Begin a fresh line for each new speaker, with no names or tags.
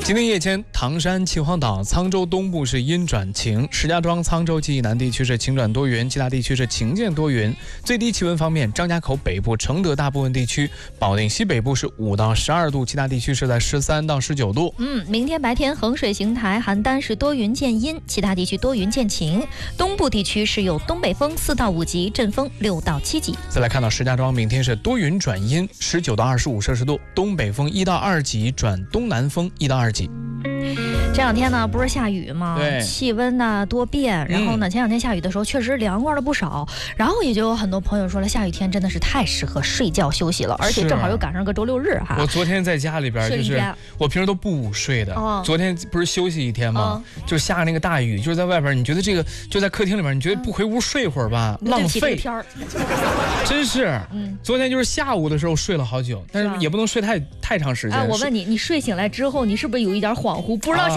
今天夜间，唐山、秦皇岛、沧州东部是阴转晴，石家庄、沧州及以南地区是晴转多云，其他地区是晴间多云。最低气温方面，张家口北部、承德大部分地区，保定西北部是5到12度，其他地区是在13到19度。
明天白天衡水、邢台、邯郸是多云见阴，其他地区多云见晴。东部地区是有东北风4到5级，阵风6到7级。
再来看到石家庄，明天是多云转阴，19到25摄氏度，东北风1到2级转东南风1到2级。
这两天呢，不是下雨吗？
对，
气温呢多变，然后呢，前两天下雨的时候确实凉快了不少，然后也就有很多朋友说了，下雨天真的是太适合睡觉休息了，而且正好又赶上个周六日哈。
我昨天在家里边就是我平时都不午睡的，昨天不是休息一天吗？就下那个大雨，就是在外边，你觉得这个就在客厅里边，你觉得不回屋睡一会儿吧，浪费，真是。昨天就是下午的时候睡了好久，但是也不能睡太长时间。
我问你，你睡醒来之后，你是不是有一点恍惚，不知道